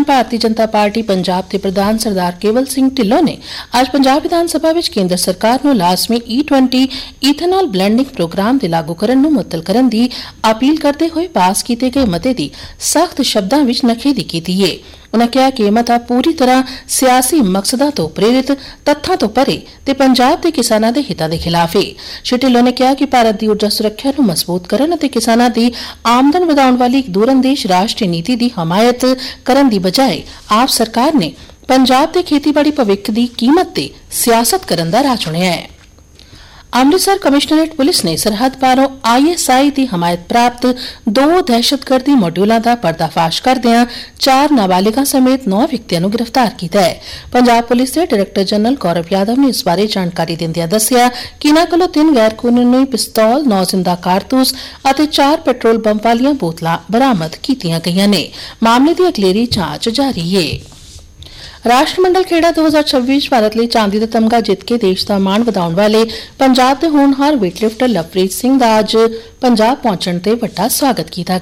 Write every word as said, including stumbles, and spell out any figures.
Bharatiya Janata party Punjab के प्रधान सरदार केवल सिंह ढिल्लों ने आज पंजाब विधान सभा विच केंद्र सरकार नूं लाजमी E twenty ethanol blending programme दे लागू करन नूं मुअत्तल करन दी अपील करते हुए पास कीते गए मते दी सख्त शब्दां विच नखेदी कीती है। उन्होंने कहा कि मता पूरी तरह सियासी मकसदां तो प्रेरित तत्थां तो परे ते पंजाब के किसानां दे हितां दे खिलाफ है। श्री ढिल्लों ने कहा कि भारत की ऊर्जा सुरक्षा नूं मजबूत करन अते किसानां दी आमदन वधाउण वाली एक दूरअंदेश राष्ट्रीय नीति की हमायत करन दी बजाय आप सरकार ने पंजाब के खेतीबाड़ी भविख की कीमत ते सियासत करन दा राह चुनिया है। अमृतसर कमिश्नरेट पुलिस ने सरहद पारों आई एस आई की हमायत प्राप्त दो दहशतगर्दी मॉड्यूलों का पर्दाफाश करदियां चार नाबालिगा समेत नौ व्यक्तियों को गिरफ्तार किया है। पंजाब पुलिस के डायरैक्टर जनरल गौरव यादव ने इस बारे जानकारी दिंदियां दस्सिया कि इन्हां कोलों तीन गैर कानूनी पिस्तौल, नौ जिंदा कारतूस और चार पेट्रोल बंप वालियां बोतलां बरामद कीतियां गईयां ने। मामले की अगलेरी जांच जारी है। राष्ट्रमंडल खेड़ा दो हज़ार छब्बीस भारत लिए चांदी का तमगा जित के देश का मान वधाउण वाले पंजाब के होनहार वेटलिफ्टर लवप्रीत सिंह का अज पंजाब पहुंचण ते वड्डा स्वागत किया